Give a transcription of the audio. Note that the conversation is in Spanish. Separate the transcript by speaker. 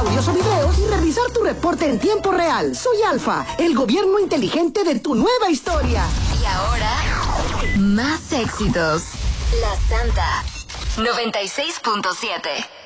Speaker 1: audios o videos y revisar tu reporte en tiempo real. Soy Alfa, el gobierno inteligente de tu nueva historia.
Speaker 2: Y ahora, más éxitos. La Santa 96.7.